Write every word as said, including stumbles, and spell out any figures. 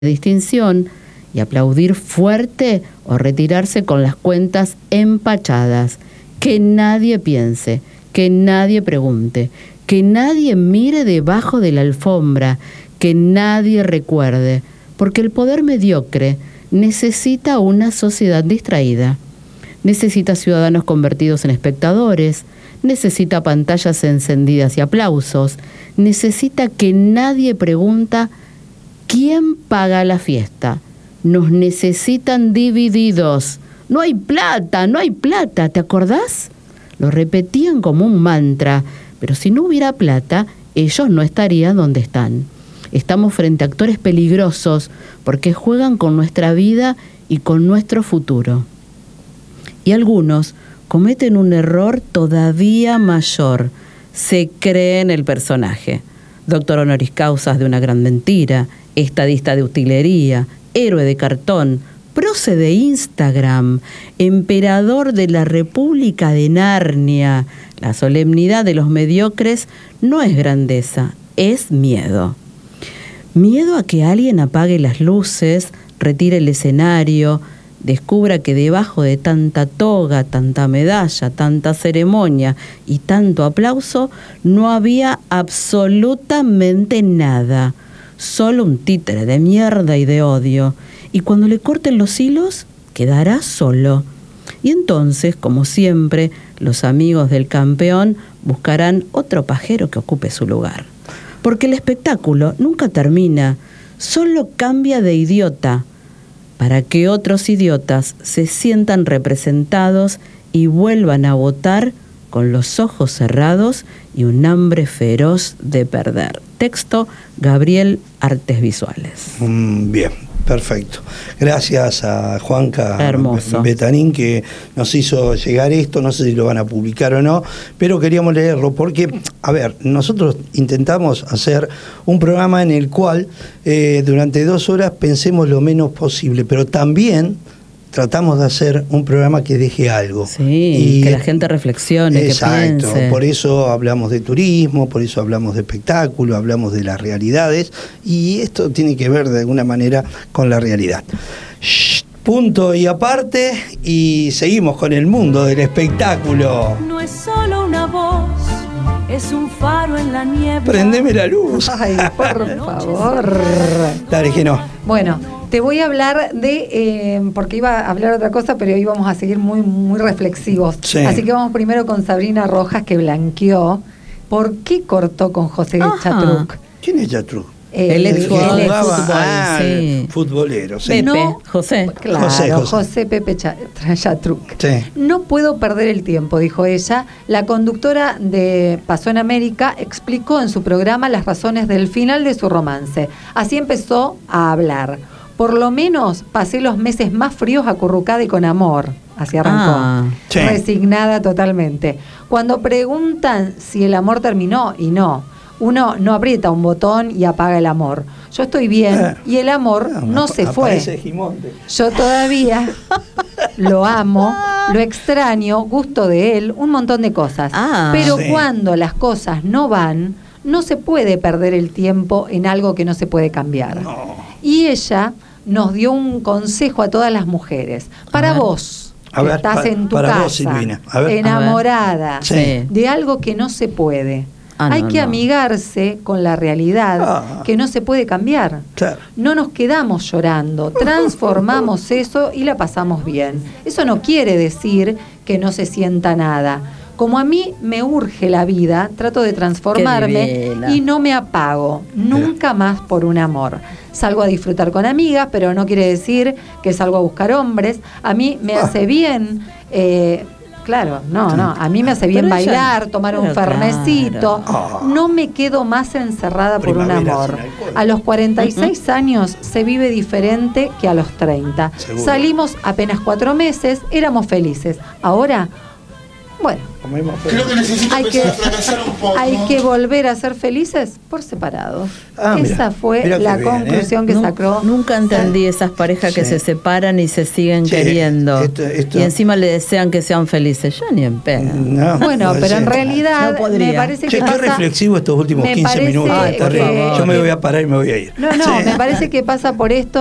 distinción y aplaudir fuerte o retirarse con las cuentas empachadas. Que nadie piense, que nadie pregunte, que nadie mire debajo de la alfombra, que nadie recuerde, porque el poder mediocre necesita una sociedad distraída, necesita ciudadanos convertidos en espectadores, necesita pantallas encendidas y aplausos, necesita que nadie pregunta quién paga la fiesta. Nos necesitan divididos. No hay plata, no hay plata, ¿te acordás? Lo repetían como un mantra, pero si no hubiera plata, ellos no estarían donde están. Estamos frente a actores peligrosos porque juegan con nuestra vida y con nuestro futuro. Y algunos cometen un error todavía mayor. Se creen el personaje. Doctor honoris causas de una gran mentira, estadista de utilería, héroe de cartón, prócer de Instagram, emperador de la República de Narnia. La solemnidad de los mediocres no es grandeza, es miedo. Miedo a que alguien apague las luces, retire el escenario, descubra que debajo de tanta toga, tanta medalla, tanta ceremonia y tanto aplauso, no había absolutamente nada. Solo un títere de mierda y de odio. Y cuando le corten los hilos, quedará solo. Y entonces, como siempre, los amigos del campeón buscarán otro pajero que ocupe su lugar. Porque el espectáculo nunca termina, solo cambia de idiota, para que otros idiotas se sientan representados y vuelvan a votar con los ojos cerrados y un hambre feroz de perder. Texto, Gabriel Artes Visuales. Mm, bien, perfecto. Gracias a Juanca Hermoso. Betanín que nos hizo llegar esto, no sé si lo van a publicar o no, pero queríamos leerlo porque, a ver, nosotros intentamos hacer un programa en el cual eh, durante dos horas pensemos lo menos posible, pero también tratamos de hacer un programa que deje algo. Sí, y que la gente reflexione, exacto, que piense. Por eso hablamos de turismo, por eso hablamos de espectáculo, hablamos de las realidades, y esto tiene que ver de alguna manera con la realidad. Shh, punto y aparte, y seguimos con el mundo del espectáculo. No es solo una voz, es un faro en la niebla. Prendeme la luz. Ay, por favor. Dale, que no. Bueno, te voy a hablar de, eh, porque iba a hablar otra cosa, pero hoy vamos a seguir muy, muy reflexivos. Sí. Así que vamos primero con Sabrina Rojas, que blanqueó por qué cortó con José Chatruc. ¿Quién es Chatruc? Eh, El ex jugador de jugaba- fútbol, ah, sí. futbolero, sí. Pepe, No. José. Claro, José, José, José. Pepe Cha- Chatruc. Sí. No puedo perder el tiempo, dijo ella. La conductora de Pasó en América explicó en su programa las razones del final de su romance. Así empezó a hablar. Por lo menos pasé los meses más fríos acurrucada y con amor. Así arrancó. Ah. Sí. Resignada totalmente. Cuando preguntan si el amor terminó, y no, uno no aprieta un botón y apaga el amor. Yo estoy bien Eh. y el amor Ah, no apa- se fue. aparece Gimonte. Yo todavía lo amo, lo extraño, gusto de él, un montón de cosas. Ah. Pero Sí. cuando las cosas no van, no se puede perder el tiempo en algo que no se puede cambiar. No. Y ella nos dio un consejo a todas las mujeres. Para ver. vos, A que ver, estás pa- en tu para casa, vos, Silvina. A ver. enamorada Sí. de algo que no se puede. Ah, Hay no, que no. amigarse con la realidad Ah. que no se puede cambiar. Claro. No nos quedamos llorando, transformamos eso y la pasamos bien. Eso no quiere decir que no se sienta nada. Como a mí me urge la vida, trato de transformarme Qué divina. y no me apago, nunca más por un amor. Salgo a disfrutar con amigas, pero no quiere decir que salgo a buscar hombres. A mí me Ah. hace bien... eh, Claro, no, no. A mí me hace bien Pero ella- bailar, tomar un pero fernecito. claro. No me quedo más encerrada por un Primavera amor. sin alcohol. A los cuarenta y seis años se vive diferente que a los treinta. Seguro. Salimos apenas cuatro meses, éramos felices. Ahora, Bueno, Creo que necesito hay que, empezar a fracasar un poco. hay que volver a ser felices por separado. Ah, Esa mira, fue mira qué la bien, conclusión ¿eh? que Nu- sacó. Nunca entendí esas parejas que Sí. se separan y se siguen Sí, queriendo. esto- esto- Y encima le desean que sean felices. Yo ni en pedo. No, Bueno, puede pero en ser. realidad No podría. me parece Che, que qué pasa, reflexivo estos últimos me quince parece minutos. Ay, por Terrible. favor. Yo me voy a parar y me voy a ir. No, no, Sí. me parece que pasa por esto.